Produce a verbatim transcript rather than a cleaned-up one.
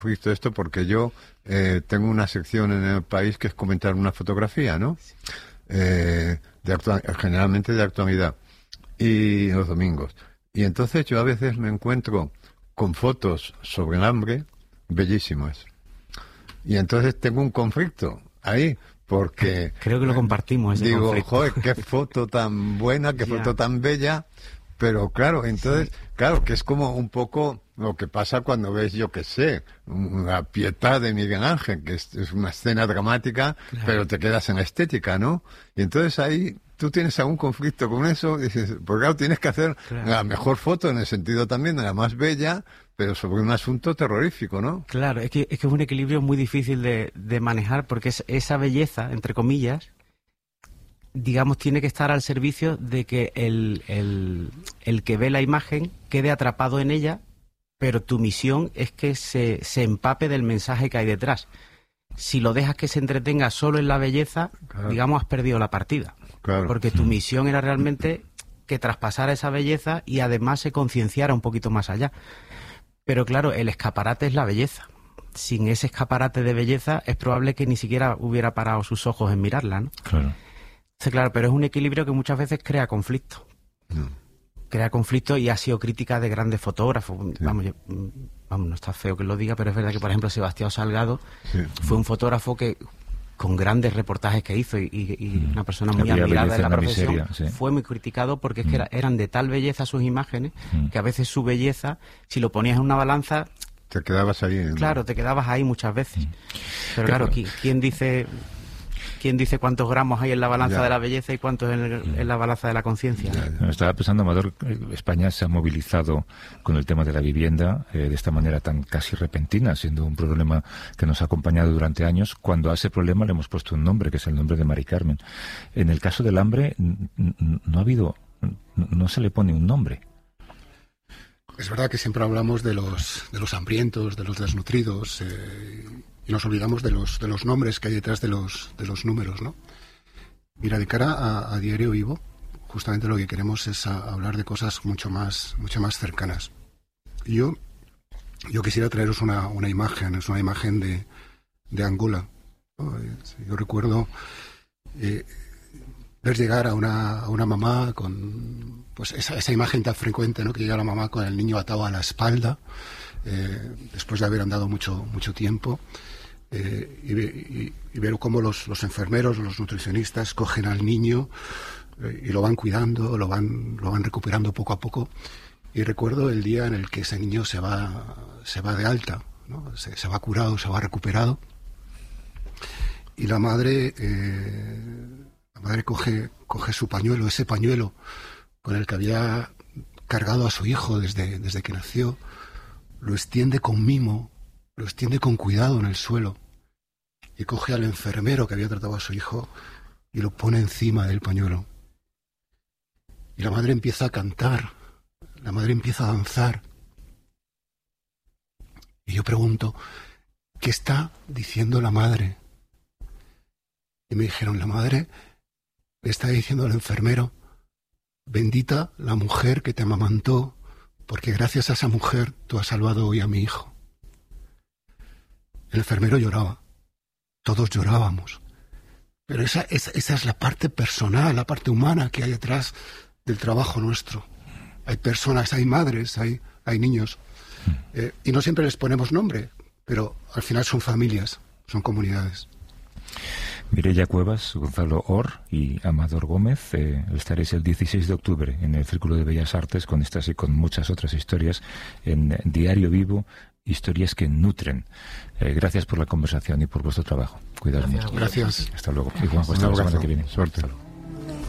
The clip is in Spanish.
visto esto porque yo eh, tengo una sección en El País que es comentar una fotografía, ¿no? Eh, de actua- generalmente de actualidad, y los domingos. Y entonces yo a veces me encuentro con fotos sobre el hambre bellísimas. Y entonces tengo un conflicto ahí, porque... Creo que lo compartimos, ese digo, conflicto. joder, qué foto tan buena, qué Ya. foto tan bella, pero claro, entonces, sí. claro, que es como un poco lo que pasa cuando ves, yo qué sé, una Pietà de Miguel Ángel, que es, es una escena dramática, claro. pero te quedas en la estética, ¿no? Y entonces ahí tú tienes algún conflicto con eso, dices, porque claro, tienes que hacer claro. la mejor foto en el sentido también de la más bella, pero sobre un asunto terrorífico, ¿no? Claro, es que es, que es un equilibrio muy difícil de, de manejar, porque es, esa belleza, entre comillas, digamos, tiene que estar al servicio de que el, el, el que ve la imagen quede atrapado en ella, pero tu misión es que se, se empape del mensaje que hay detrás. Si lo dejas que se entretenga solo en la belleza, claro. digamos, has perdido la partida. Claro. Porque tu misión era realmente que traspasara esa belleza y además se concienciara un poquito más allá. Pero claro, el escaparate es la belleza. Sin ese escaparate de belleza es probable que ni siquiera hubiera parado sus ojos en mirarla, ¿no? Claro. Sí, claro, pero es un equilibrio que muchas veces crea conflicto. No. Crea conflicto y ha sido crítica de grandes fotógrafos. Sí. Vamos, yo, vamos, no está feo que lo diga, pero es verdad que, por ejemplo, Sebastián Salgado sí. fue un fotógrafo que, con grandes reportajes que hizo y, y, y una persona muy Había admirada en la, la profesión, miseria, sí. fue muy criticado porque es que era, eran de tal belleza sus imágenes mm. que a veces su belleza, si lo ponías en una balanza... Te quedabas ahí. ¿no? Claro, te quedabas ahí muchas veces. Mm. Pero claro, ¿quién, quién dice... ¿Quién dice cuántos gramos hay en la balanza ya. de la belleza y cuántos en, el, en la balanza de la conciencia? Estaba pensando, Amador, España se ha movilizado con el tema de la vivienda eh, de esta manera tan casi repentina, siendo un problema que nos ha acompañado durante años. Cuando a ese problema le hemos puesto un nombre, que es el nombre de Mari Carmen. En el caso del hambre, no ha habido, no se le pone un nombre. Es verdad que siempre hablamos de los, de los hambrientos, de los desnutridos, eh, y nos olvidamos de los, de los nombres que hay detrás de los, de los números, ¿no? Mira, de cara a, a Diario Vivo, justamente lo que queremos es a, a hablar de cosas mucho más, mucho más cercanas. Y yo, yo quisiera traeros una, una imagen, es una imagen de, de Angola, ¿no? Yo recuerdo eh, ver llegar a una, a una mamá con pues esa, esa imagen tan frecuente, ¿no? Que llega la mamá con el niño atado a la espalda, eh, después de haber andado mucho, mucho tiempo. Eh, y, y, y ver cómo los, los enfermeros, los nutricionistas cogen al niño eh, y lo van cuidando, lo van, lo van recuperando poco a poco. Y recuerdo el día en el que ese niño se va, se va de alta, ¿no? se, se va curado, se va recuperado. Y la madre, eh, la madre coge, coge su pañuelo, ese pañuelo con el que había cargado a su hijo desde, desde que nació, lo extiende con mimo, lo extiende con cuidado en el suelo y coge al enfermero que había tratado a su hijo y lo pone encima del pañuelo. Y la madre empieza a cantar, la madre empieza a danzar. Y yo pregunto, ¿qué está diciendo la madre? Y me dijeron, la madre le está diciendo al enfermero, bendita la mujer que te amamantó, porque gracias a esa mujer tú has salvado hoy a mi hijo. El enfermero lloraba, todos llorábamos, pero esa, esa, esa es la parte personal, la parte humana que hay detrás del trabajo nuestro. Hay personas, hay madres, hay, hay niños, eh, y no siempre les ponemos nombre, pero al final son familias, son comunidades. Mireia Cuevas, Gonzalo Or y Amador Gómez, eh, estaréis el dieciséis de octubre en el Círculo de Bellas Artes con estas y con muchas otras historias en Diario Vivo, historias que nutren. Eh, gracias por la conversación y por vuestro trabajo. Cuidaos mucho. Gracias. Hasta luego. Y Juanjo, hasta la semana que viene. Suerte.